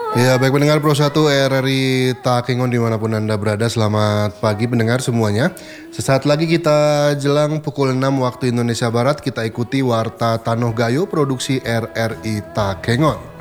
Ya, baik pendengar Pro 1 RRI Takengon dimanapun Anda berada, selamat pagi pendengar semuanya. Sesaat lagi kita jelang pukul 6 waktu Indonesia Barat, kita ikuti Warta Tanoh Gayo produksi RRI Takengon.